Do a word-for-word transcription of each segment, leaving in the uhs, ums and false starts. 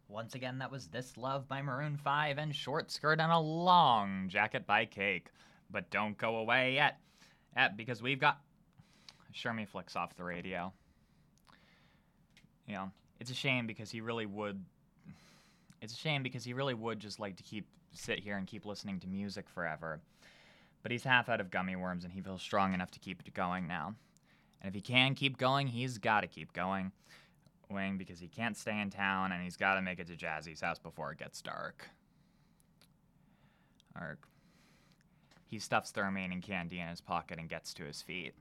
Once again, that was This Love by Maroon five and Short Skirt and a Long Jacket by Cake. But don't go away yet, yet because we've got... Shermie flicks off the radio. You know, it's a shame because he really would... It's a shame because he really would just like to keep sit here and keep listening to music forever. But he's half out of gummy worms and he feels strong enough to keep it going now. And if he can keep going, he's got to keep going. Wing because he can't stay in town and he's got to make it to Jazzy's house before it gets dark. Arg. He stuffs the remaining candy in his pocket and gets to his feet.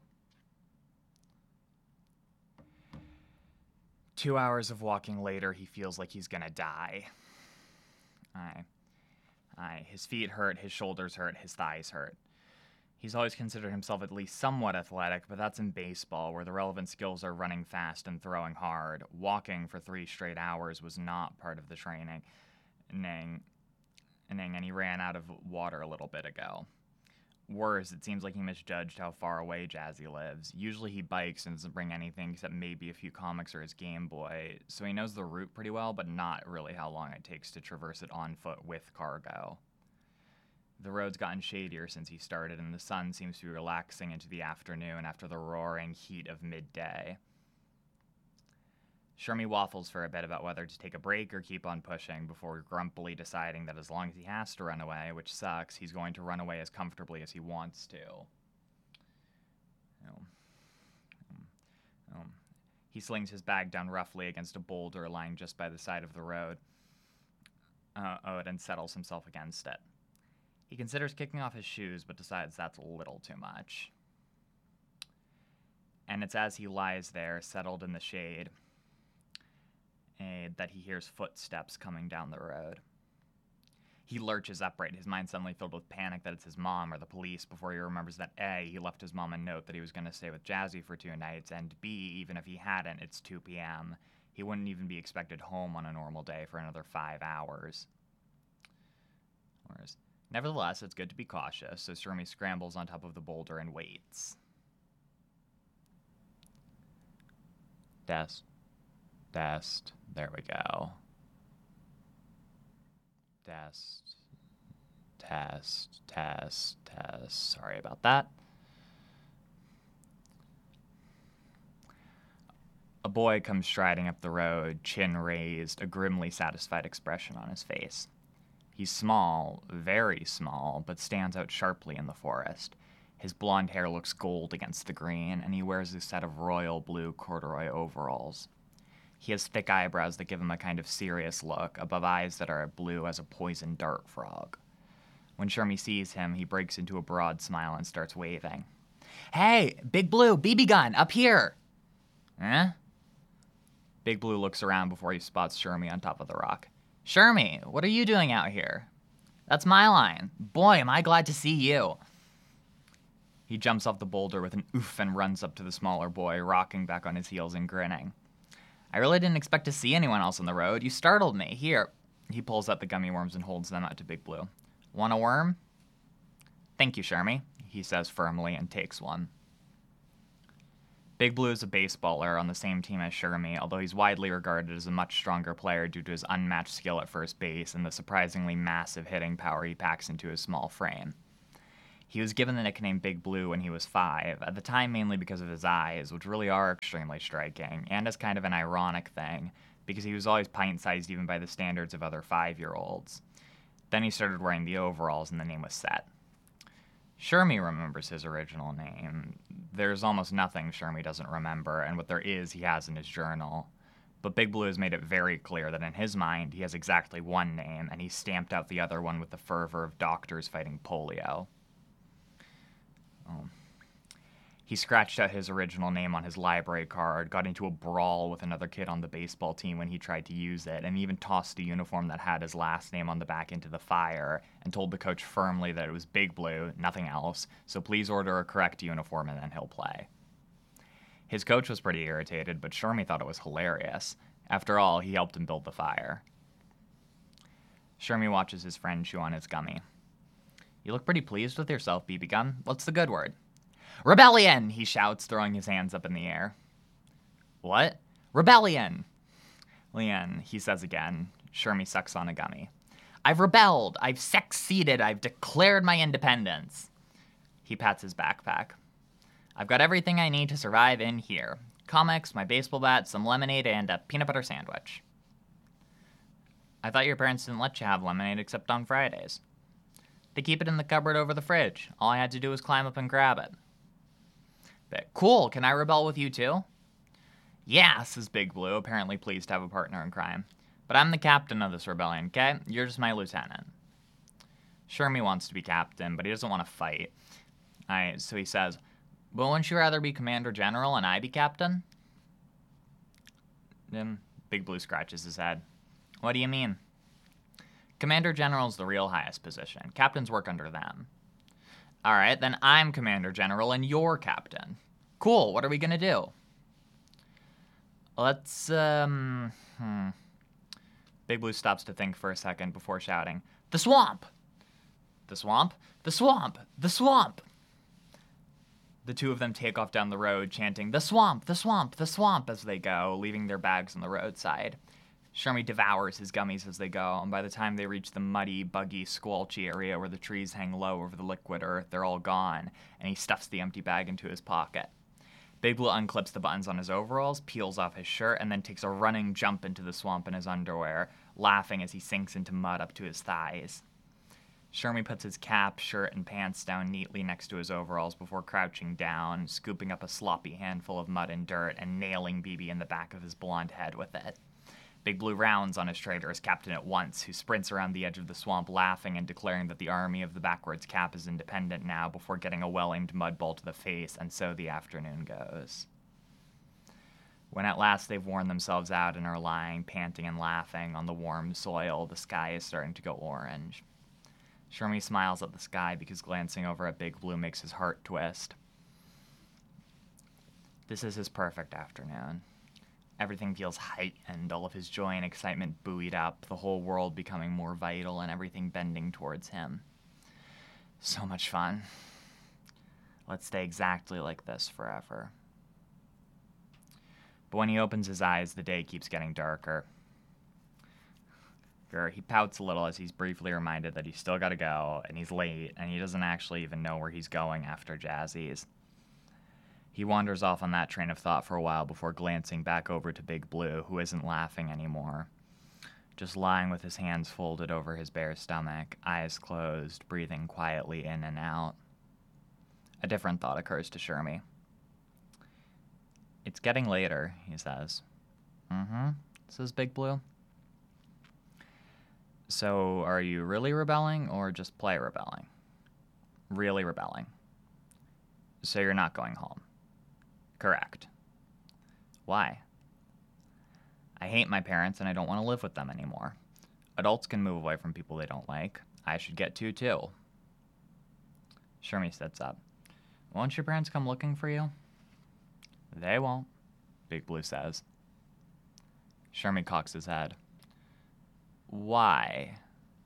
Two hours of walking later, he feels like he's gonna die. Aye. Aye. His feet hurt, his shoulders hurt, his thighs hurt. He's always considered himself at least somewhat athletic, but that's in baseball, where the relevant skills are running fast and throwing hard. Walking for three straight hours was not part of the training. Ning. Ning, and he ran out of water a little bit ago. Worse, it seems like he misjudged how far away Jazzy lives. Usually he bikes and doesn't bring anything except maybe a few comics or his Game Boy, so he knows the route pretty well, but not really how long it takes to traverse it on foot with cargo. The road's gotten shadier since he started, and the sun seems to be relaxing into the afternoon after the roaring heat of midday. Shermie waffles for a bit about whether to take a break or keep on pushing before grumpily deciding that as long as he has to run away, which sucks, he's going to run away as comfortably as he wants to. Um, um, um. He slings his bag down roughly against a boulder lying just by the side of the road, uh, oh, and settles himself against it. He considers kicking off his shoes, but decides that's a little too much. And it's as he lies there, settled in the shade, uh, that he hears footsteps coming down the road. He lurches upright, his mind suddenly filled with panic that it's his mom or the police, before he remembers that A, he left his mom a note that he was going to stay with Jazzy for two nights, and B, even if he hadn't, it's two p.m. He wouldn't even be expected home on a normal day for another five hours. Whereas... Nevertheless, it's good to be cautious, so Shermie scrambles on top of the boulder and waits. Test. Test. There we go. Test. Test. Test. Test. Sorry about that. A boy comes striding up the road, chin raised, a grimly satisfied expression on his face. He's small, very small, but stands out sharply in the forest. His blonde hair looks gold against the green, and he wears a set of royal blue corduroy overalls. He has thick eyebrows that give him a kind of serious look, above eyes that are blue as a poison dart frog. When Shermie sees him, he breaks into a broad smile and starts waving. "Hey, Big Blue, B B gun, up here!" Eh? Big Blue looks around before he spots Shermie on top of the rock. "Shermie, what are you doing out here?" "That's my line. Boy, am I glad to see you." He jumps off the boulder with an oof and runs up to the smaller boy, rocking back on his heels and grinning. "I really didn't expect to see anyone else on the road. You startled me. Here." He pulls out the gummy worms and holds them out to Big Blue. "Want a worm?" "Thank you, Shermie," he says firmly and takes one. Big Blue is a baseballer on the same team as Shermie, although he's widely regarded as a much stronger player due to his unmatched skill at first base and the surprisingly massive hitting power he packs into his small frame. He was given the nickname Big Blue when he was five, at the time mainly because of his eyes, which really are extremely striking, and as kind of an ironic thing, because he was always pint-sized even by the standards of other five-year-olds. Then he started wearing the overalls and the name was set. Shermie remembers his original name. There's almost nothing Shermie doesn't remember, and what there is he has in his journal. But Big Blue has made it very clear that in his mind he has exactly one name, and he stamped out the other one with the fervor of doctors fighting polio. Oh. He scratched out his original name on his library card, got into a brawl with another kid on the baseball team when he tried to use it, and even tossed a uniform that had his last name on the back into the fire, and told the coach firmly that it was Big Blue, nothing else, so please order a correct uniform and then he'll play. His coach was pretty irritated, but Shermie thought it was hilarious. After all, he helped him build the fire. Shermie watches his friend chew on his gummy. "You look pretty pleased with yourself, B B gun. What's the good word?" "Rebellion!" he shouts, throwing his hands up in the air. "What?" "Rebellion!" Leon, he says again. Shermie sucks on a gummy. I've rebelled. I've succeeded. I've declared my independence. He pats his backpack. I've got everything I need to survive in here. Comics, my baseball bat, some lemonade, and a peanut butter sandwich. I thought your parents didn't let you have lemonade except on Fridays. They keep it in the cupboard over the fridge. All I had to do was climb up and grab it. But cool, can I rebel with you too? Yeah, says Big Blue, apparently pleased to have a partner in crime. But I'm the captain of this rebellion, okay? You're just my lieutenant. Shermie wants to be captain, but he doesn't want to fight. I, so he says, well, wouldn't you rather be Commander General and I be captain? Then Big Blue scratches his head. What do you mean? Commander General's the real highest position. Captains work under them. All right, then I'm Commander General and you're captain. Cool, what are we gonna do? Let's, um, hmm. Big Blue stops to think for a second before shouting, the swamp! The swamp? The swamp! The swamp! The two of them take off down the road, chanting, the swamp! The swamp! The swamp! As they go, leaving their bags on the roadside. Shermie devours his gummies as they go, and by the time they reach the muddy, buggy, squelchy area where the trees hang low over the liquid earth, they're all gone, and he stuffs the empty bag into his pocket. Big Blue unclips the buttons on his overalls, peels off his shirt, and then takes a running jump into the swamp in his underwear, laughing as he sinks into mud up to his thighs. Shermie puts his cap, shirt, and pants down neatly next to his overalls before crouching down, scooping up a sloppy handful of mud and dirt, and nailing B B in the back of his blonde head with it. Big Blue rounds on his traitorous captain at once, who sprints around the edge of the swamp laughing and declaring that the army of the backwards cap is independent now before getting a well-aimed mud ball to the face, and so the afternoon goes. When at last they've worn themselves out and are lying, panting and laughing on the warm soil, the sky is starting to go orange. Shermie smiles at the sky because glancing over at Big Blue makes his heart twist. This is his perfect afternoon. Everything feels heightened, all of his joy and excitement buoyed up, the whole world becoming more vital and everything bending towards him. So much fun. Let's stay exactly like this forever. But when he opens his eyes, the day keeps getting darker. He pouts a little as he's briefly reminded that he's still got to go, and he's late, and he doesn't actually even know where he's going after Jazzy's. He wanders off on that train of thought for a while before glancing back over to Big Blue, who isn't laughing anymore. Just lying with his hands folded over his bare stomach, eyes closed, breathing quietly in and out. A different thought occurs to Shermie. It's getting later, he says. Mm-hmm, says Big Blue. So, are you really rebelling, or just play rebelling? Really rebelling. So you're not going home. Correct. Why? I hate my parents and I don't want to live with them anymore. Adults can move away from people they don't like. I should get to, too. Shermie sits up. Won't your parents come looking for you? They won't, Big Blue says. Shermie cocks his head. Why?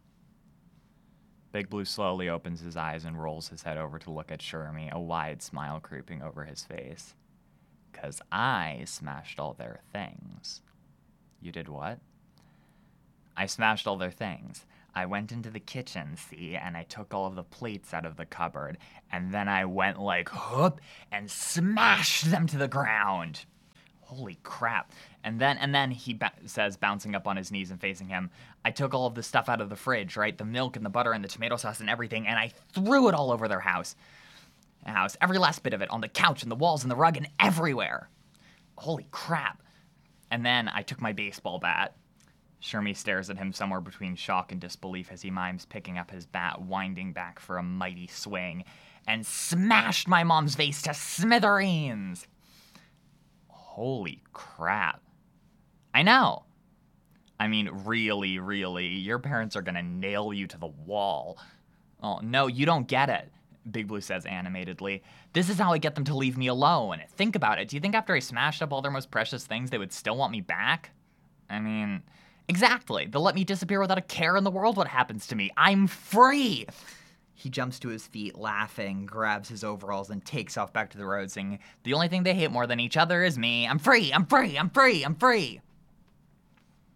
Big Blue slowly opens his eyes and rolls his head over to look at Shermie, a wide smile creeping over his face. 'Cause I smashed all their things. You did what? I smashed all their things. I went into the kitchen, see, and I took all of the plates out of the cupboard, and then I went like, whoop, and smashed them to the ground. Holy crap. And then, and then he ba- says, bouncing up on his knees and facing him, I took all of the stuff out of the fridge, right? The milk and the butter and the tomato sauce and everything, and I threw it all over their house. House, every last bit of it, on the couch and the walls and the rug and everywhere. Holy crap. And then I took my baseball bat. Shermie stares at him somewhere between shock and disbelief as he mimes picking up his bat, winding back for a mighty swing, and smashed my mom's face to smithereens. Holy crap. I know. I mean, really, really, your parents are gonna nail you to the wall. Oh, no, you don't get it, Big Blue says animatedly. This is how I get them to leave me alone. Think about it. Do you think after I smashed up all their most precious things, they would still want me back? I mean, exactly. They'll let me disappear without a care in the world what happens to me. I'm free! He jumps to his feet, laughing, grabs his overalls, and takes off back to the road, singing, the only thing they hate more than each other is me. I'm free! I'm free! I'm free! I'm free!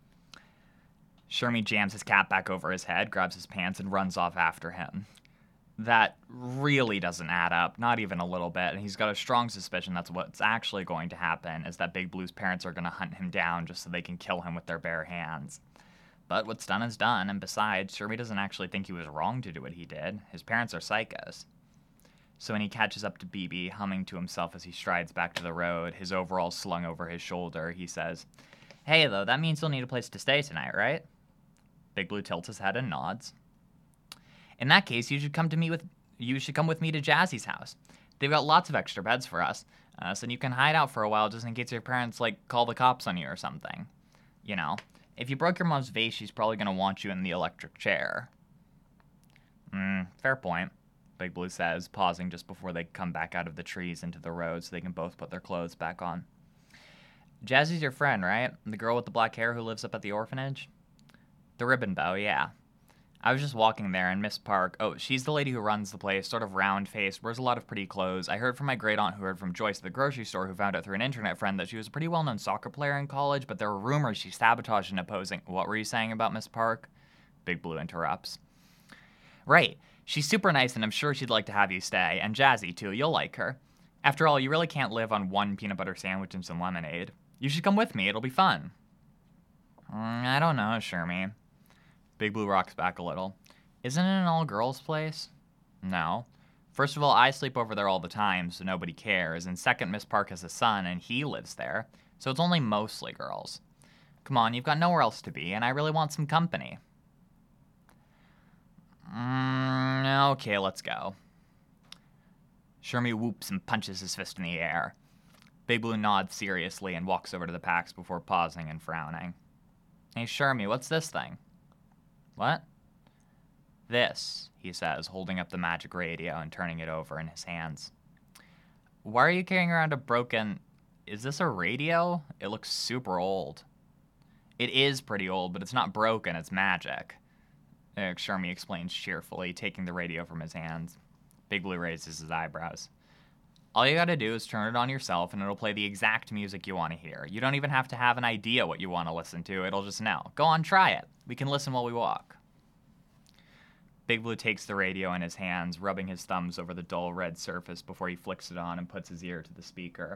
Shermie jams his cap back over his head, grabs his pants, and runs off after him. That really doesn't add up, not even a little bit, and he's got a strong suspicion that's what's actually going to happen, is that Big Blue's parents are going to hunt him down just so they can kill him with their bare hands. But what's done is done, and besides, Shermie doesn't actually think he was wrong to do what he did. His parents are psychos. So when he catches up to B B, humming to himself as he strides back to the road, his overalls slung over his shoulder, he says, "Hey, though, that means you'll need a place to stay tonight, right?" Big Blue tilts his head and nods. "In that case, you should come to me with you should come with me to Jazzy's house. They've got lots of extra beds for us, uh, so you can hide out for a while just in case your parents, like, call the cops on you or something. You know, if you broke your mom's vase, she's probably going to want you in the electric chair." Hmm, fair point, Big Blue says, pausing just before they come back out of the trees into the road so they can both put their clothes back on. "Jazzy's your friend, right? The girl with the black hair who lives up at the orphanage?" "The ribbon bow, yeah. I was just walking there, and Miss Park, oh, she's the lady who runs the place, sort of round-faced, wears a lot of pretty clothes. I heard from my great-aunt who heard from Joyce at the grocery store, who found out through an internet friend that she was a pretty well-known soccer player in college, but there were rumors she sabotaged an opposing—" "What were you saying about Miss Park?" Big Blue interrupts. "Right. She's super nice, and I'm sure she'd like to have you stay. And Jazzy, too. You'll like her. After all, you really can't live on one peanut butter sandwich and some lemonade. You should come with me. It'll be fun." Mm, I don't know, Shermie. Big Blue rocks back a little. "Isn't it an all-girls place?" "No. First of all, I sleep over there all the time, so nobody cares. And second, Miss Park has a son, and he lives there. So it's only mostly girls. Come on, you've got nowhere else to be, and I really want some company." Mm, okay, let's go. Shermie whoops and punches his fist in the air. Big Blue nods seriously and walks over to the packs before pausing and frowning. "Hey, Shermie, what's this thing?" "What?" "This," he says, holding up the magic radio and turning it over in his hands. "Why are you carrying around a broken... Is this a radio? It looks super old." "It is pretty old, but it's not broken, it's magic," Eric Shermie explains cheerfully, taking the radio from his hands. Big Blue raises his eyebrows. "All you gotta do is turn it on yourself, and it'll play the exact music you want to hear. You don't even have to have an idea what you want to listen to. It'll just know. Go on, try it. We can listen while we walk." Big Blue takes the radio in his hands, rubbing his thumbs over the dull red surface before he flicks it on and puts his ear to the speaker.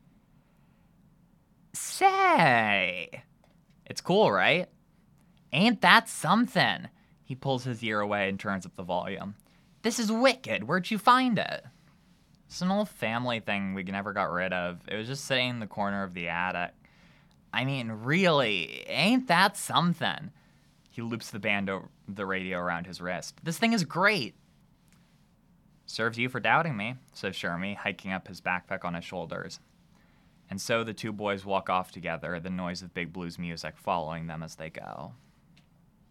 "Say! It's cool, right? Ain't that something?" He pulls his ear away and turns up the volume. "This is wicked. Where'd you find it?" "It's an old family thing we never got rid of. It was just sitting in the corner of the attic." "I mean, really, ain't that something?" He loops the band over the radio around his wrist. "This thing is great." "Serves you for doubting me," says Shermie, hiking up his backpack on his shoulders. And so the two boys walk off together, the noise of Big Blue's music following them as they go.